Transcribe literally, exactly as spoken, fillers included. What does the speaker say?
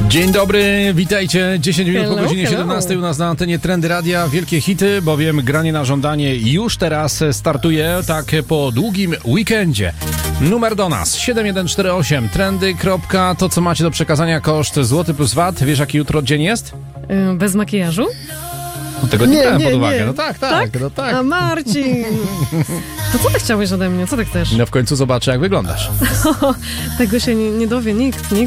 Dzień dobry, witajcie. dziesięć minut Hello, po godzinie hello. siedemnastej u nas na antenie Trendy Radia. Wielkie hity, bowiem granie na żądanie już teraz startuje, tak po długim weekendzie. Numer do nas siedem jeden cztery osiem trendy. To, co macie do przekazania, koszt złoty plus V A T. Wiesz, jaki jutro dzień jest? Yy, bez makijażu? No, tego nie, Nie, brałem nie, pod uwagę. nie. No tak, tak, Tak? no tak. A Marcin! To co ty chciałeś ode mnie? Co ty chcesz? No w końcu zobaczę, jak wyglądasz. Tego się nie, nie dowie nikt, nikt.